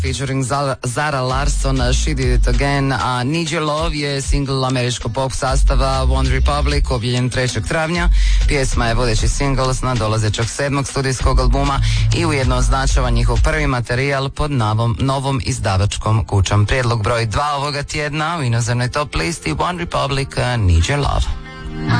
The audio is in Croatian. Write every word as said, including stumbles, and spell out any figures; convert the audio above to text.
Featuring Zara Larsson, She Did It Again, a Need Your Love je single američkog pop sastava One Republic, objavljen trećeg travnja. Pjesma je vodeći singles na dolazećeg sedmog studijskog albuma i ujedno označava njihov prvi materijal pod novom, novom izdavačkom kućom. Prijedlog broj dva ovoga tjedna u inozemnoj top listi One Republic, Need Your Love.